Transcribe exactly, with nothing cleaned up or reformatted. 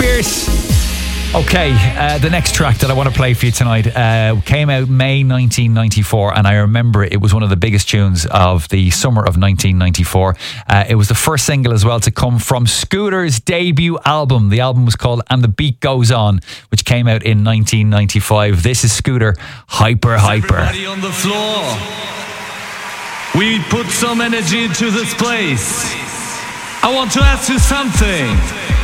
Spears. Okay, uh, the next track that I want to play for you tonight uh, came out May nineteen ninety-four, and I remember it was one of the biggest tunes of the summer of nineteen ninety-four. Uh, it was the first single as well to come from Scooter's debut album. The album was called And the Beat Goes On, which came out in nineteen ninety-five. This is Scooter, Hyper Hyper. Everybody on the floor. We put some energy into this place. I want to ask you something.